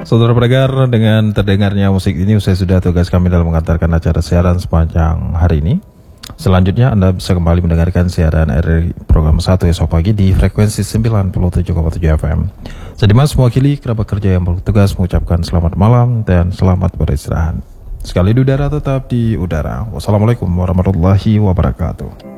Saudara pendengar, dengan terdengarnya musik ini usai sudah tugas kami dalam mengantarkan acara siaran sepanjang hari ini. Selanjutnya Anda bisa kembali mendengarkan siaran RRI program 1 esok pagi di frekuensi 97,7 FM. Saya Dimas mewakili kerabat kerja yang bertugas mengucapkan selamat malam dan selamat beristirahat. Sekali di udara tetap di udara. Wassalamualaikum warahmatullahi wabarakatuh.